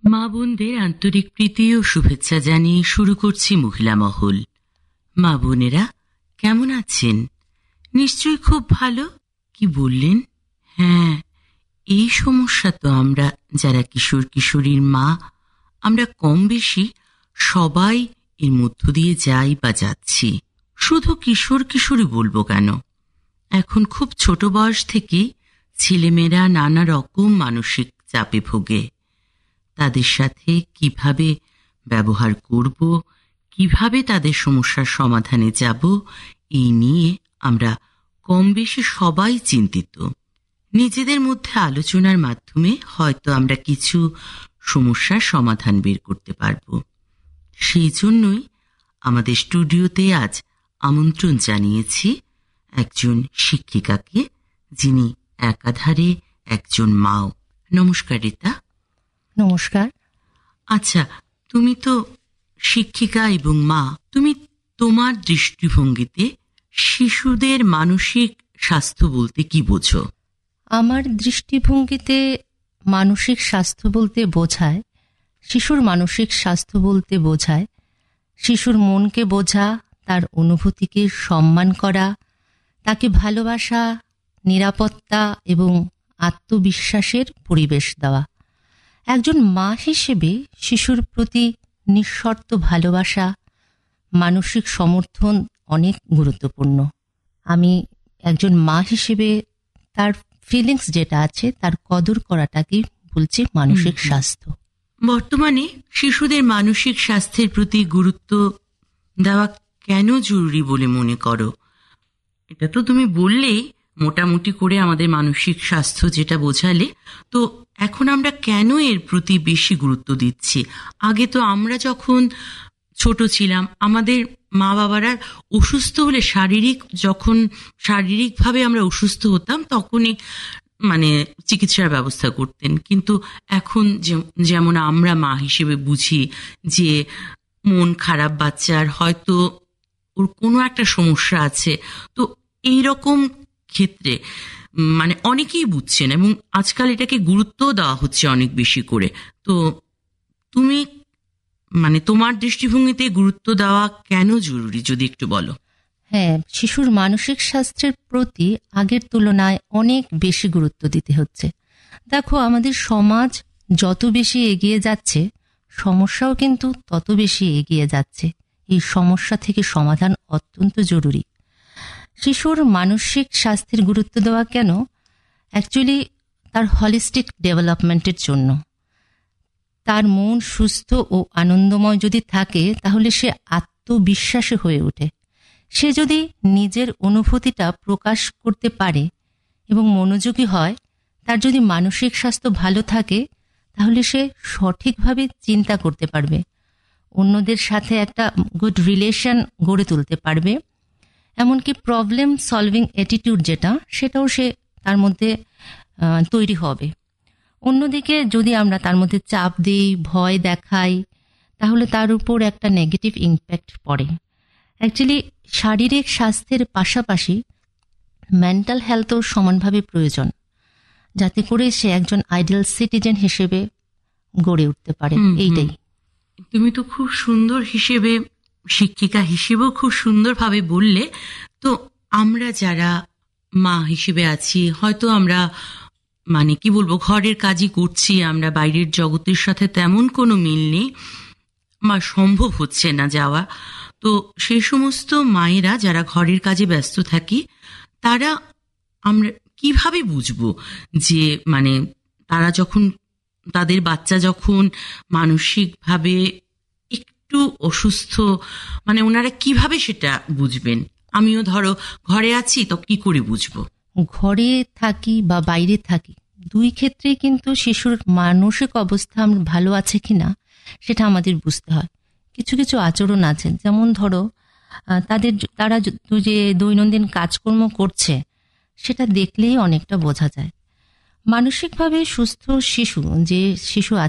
মা বোনদের আন্তরিক প্রীতি ও শুভেচ্ছা জানিয়ে শুরু করছি মহিলা মহল। মা বোনেরা কেমন আছেন? নিশ্চয়ই খুব ভালো। কি বললেন? হ্যাঁ, এই সমস্যা তো আমরা যারা কিশোর কিশোরীর মা, আমরা কম বেশি সবাই এর মধ্য দিয়ে যাই বা যাচ্ছি। শুধু কিশোর কিশোরী বলবো কেন, এখন খুব ছোট বয়স থেকেই ছেলেমেয়েরা নানা রকম মানসিক চাপে ভোগে। তাদের সাথে কিভাবে ব্যবহার করব, কিভাবে তাদের সমস্যার সমাধানে যাব, এই নিয়ে আমরা কম বেশি সবাই চিন্তিত। নিজেদের মধ্যে আলোচনার মাধ্যমে হয়তো আমরা কিছু সমস্যার সমাধান বের করতে পারব। সেই জন্যই আমাদের স্টুডিওতে আজ আমন্ত্রণ জানিয়েছি একজন শিক্ষিকাকে, যিনি একাধারে একজন মাও। নমস্কার রীতা। নমস্কার। আচ্ছা, তুমি তো শিক্ষিকা এবং মা, তুমি তোমার দৃষ্টিভঙ্গিতে শিশুদের মানসিক স্বাস্থ্য বলতে কি বোঝো? আমার দৃষ্টিভঙ্গিতে মানসিক স্বাস্থ্য বলতে বোঝায়, শিশুর মানসিক স্বাস্থ্য বলতে বোঝায় শিশুর মনকে বোঝা, তার অনুভূতিকে সম্মান করা, তাকে ভালোবাসা, নিরাপত্তা এবং আত্মবিশ্বাসের পরিবেশ দেওয়া। একজন মা হিসেবে শিশুর প্রতি নিঃশর্ত ভালোবাসা, মানসিক সমর্থন অনেক গুরুত্বপূর্ণ। আমি একজন মা হিসেবে তার ফিলিংস যেটা আছে তার কদর করাটাকেই বলছি মানসিক স্বাস্থ্য। বর্তমানে শিশুদের মানসিক স্বাস্থ্যের প্রতি গুরুত্ব দেওয়া কেন জরুরি বলে মনে করো? এটা তো তুমি বললেই মোটামুটি করে আমাদের মানসিক স্বাস্থ্য যেটা বোঝালে, তো এখন আমরা কেন এর প্রতি বেশি গুরুত্ব দিচ্ছি? আগে তো আমরা যখন ছোট ছিলাম, আমাদের মা বাবারা অসুস্থ হলে শারীরিকভাবে আমরা অসুস্থ হতাম, তখনই চিকিৎসার ব্যবস্থা করতেন। কিন্তু এখন যেমন আমরা মা হিসেবে বুঝি যে মন খারাপ বাচ্চার, হয়তো ওর কোনো একটা সমস্যা আছে, তো এইরকম ক্ষেত্রে অনেকেই বুঝছেন এবং আজকাল এটাকে গুরুত্ব দেওয়া হচ্ছে অনেক বেশি করে। তো তুমি তোমার দৃষ্টিভঙ্গিতে গুরুত্ব দেওয়া কেন জরুরি, যদি একটু বলো। হ্যাঁ, শিশুর মানসিক স্বাস্থ্যের প্রতি আগের তুলনায় অনেক বেশি গুরুত্ব দিতে হচ্ছে। দেখো, আমাদের সমাজ যত বেশি এগিয়ে যাচ্ছে, সমস্যাও কিন্তু তত বেশি এগিয়ে যাচ্ছে। এই সমস্যা থেকে সমাধান অত্যন্ত জরুরি। শিশুর মানসিক স্বাস্থ্যের গুরুত্ব দেওয়া কেন? অ্যাকচুয়ালি তার হলিস্টিক ডেভেলপমেন্টের জন্য। তার মন সুস্থ ও আনন্দময় যদি থাকে, তাহলে সে আত্মবিশ্বাসী হয়ে ওঠে। সে যদি নিজের অনুভূতিটা প্রকাশ করতে পারে এবং মনোযোগী হয়, তার যদি মানসিক স্বাস্থ্য ভালো থাকে, তাহলে সে সঠিকভাবে চিন্তা করতে পারবে, অন্যদের সাথে একটা গুড রিলেশন গড়ে তুলতে পারবে, এমনকি প্রবলেম সলভিং অ্যাটিটিউড যেটা, সেটাও সে তার মধ্যে তৈরি হবে। অন্যদিকে যদি আমরা তার মধ্যে চাপ দিই, ভয় দেখাই, তাহলে তার উপর একটা নেগেটিভ ইম্প্যাক্ট পড়ে। অ্যাকচুয়ালি শারীরিক স্বাস্থ্যের পাশাপাশি মেন্টাল হেলথও সমানভাবে প্রয়োজন, যাতে করে সে একজন আইডিয়াল সিটিজেন হিসেবে গড়ে উঠতে পারে। এইটাই। তুমি তো খুব সুন্দর হিসেবে, শিক্ষিকা হিসেবেও খুব সুন্দরভাবে বললে। তো আমরা যারা মা হিসেবে আছি, হয়তো আমরা কি বলবো, ঘরের কাজই করছি, আমরা বাইরের জগতের সাথে তেমন কোনো মিল নেই বা সম্ভব হচ্ছে না যাওয়া। তো সেই সমস্ত মায়েরা যারা ঘরের কাজে ব্যস্ত থাকি, তারা আমরা কিভাবে বুঝবো যে তারা যখন, তাদের বাচ্চা যখন মানসিকভাবে একটু অসুস্থ, ওনারা কিভাবে সেটা বুঝবেন? আমিও ধরো ঘরে আছি, তো কি করে বুঝবো? ঘরে থাকি বা বাইরে থাকি, দুই ক্ষেত্রেই কিন্তু শিশুর মানসিক অবস্থা ভালো আছে কিনা সেটা আমাদের বুঝতে হয়। কিছু কিছু আচরণ আছে, যেমন ধরো তারা যে দৈনন্দিন কাজকর্ম করছে, সেটা দেখলেই অনেকটা বোঝা যায়। মানসিকভাবে সুস্থ শিশু, যে শিশু